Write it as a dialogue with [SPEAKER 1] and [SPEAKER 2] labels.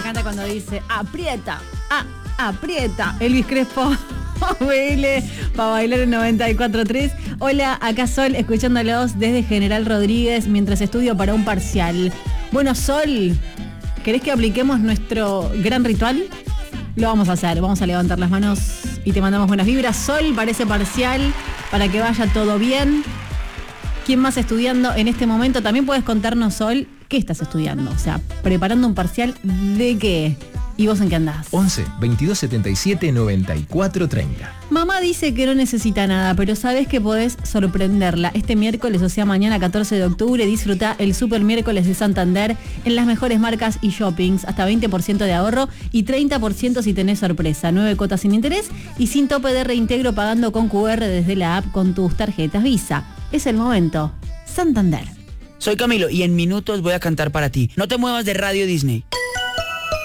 [SPEAKER 1] encanta cuando dice aprieta, aprieta. Elvis Crespo, BL, para bailar en 94.3. Hola, acá Sol, escuchándolos desde General Rodríguez mientras estudio para un parcial. Bueno, Sol, ¿querés que apliquemos nuestro gran ritual? Lo vamos a hacer, vamos a levantar las manos y te mandamos buenas vibras. Sol, para ese parcial, para que vaya todo bien. ¿Quién más estudiando en este momento? También puedes contarnos, Sol, ¿qué estás estudiando? O sea, preparando un parcial ¿de qué? ¿Y vos en qué andás?
[SPEAKER 2] 11 22 77 94 30.
[SPEAKER 1] Mamá dice que no necesita nada, pero sabes que podés sorprenderla. Este miércoles, o sea mañana 14 de octubre, disfruta el Super Miércoles de Santander en las mejores marcas y shoppings. Hasta 20% de ahorro y 30% si tenés sorpresa. 9 cuotas sin interés y sin tope de reintegro pagando con QR desde la app con tus tarjetas Visa. Es el momento. Santander.
[SPEAKER 3] Soy Camilo y en minutos voy a cantar para ti. No te muevas de Radio Disney.